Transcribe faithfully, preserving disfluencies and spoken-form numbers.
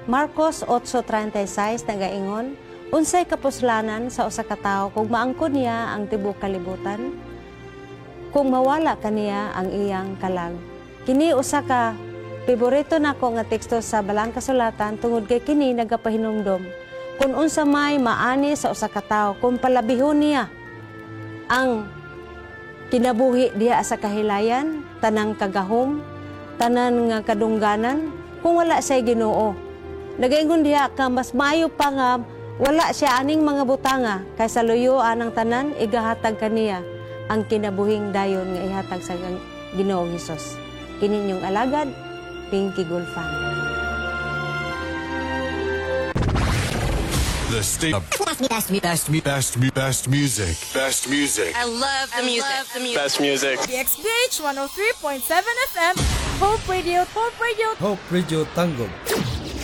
Marcos eight thirty-six nagaingon, unsay kapuslanan sa usa ka tawo kung maangkon niya ang tibuok kalibutan, kung mawala kaniya ang iyang kalag. Kini usa ka paborito nako nga teksto sa Balang Kasulatan tungod kay kini nagapahinumdom kung unsa may maani sa usa ka tawo kung palabihon niya ang kinabuhi diha sa kahilayan, tanang kagahom, tanan nga kadungganan, kung wala siya Ginoo. Nagaingon diha ka mas maayo pa nga wala siya aning mga butanga kaysa luyuan ang tanan igahatag kaniya ang kinabuhing dayon nga ihatag sa Ginoong Hesus. Kini inyong alagad, Pinky Gulfan. The state of best, best, best, best, best music. Best music. I love the music. love the music. Best music. D X B H one oh three point seven F M, Hope Radio, Hope Radio. Hope Radio Tango.